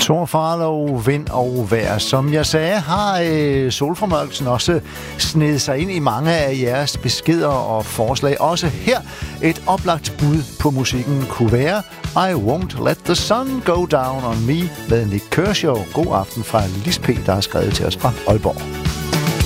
Tor Farlow, vind og vejr. Som jeg sagde, har solformørkelsen også snedet sig ind i mange af jeres beskeder og forslag. Også her et oplagt bud på musikken kunne være I Won't Let The Sun Go Down On Me med Nik Kershaw. God aften fra Lis P, der har skrevet til os fra Aalborg.